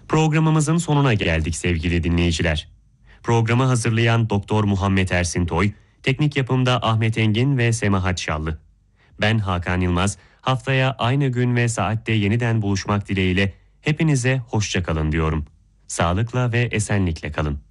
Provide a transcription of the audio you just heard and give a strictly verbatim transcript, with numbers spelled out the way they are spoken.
Programımızın sonuna geldik sevgili dinleyiciler. Programı hazırlayan Doktor Muhammed Ersin Toy, teknik yapımda Ahmet Engin ve Semahat Şallı. Ben Hakan Yılmaz, haftaya aynı gün ve saatte yeniden buluşmak dileğiyle hepinize hoşça kalın diyorum. Sağlıkla ve esenlikle kalın.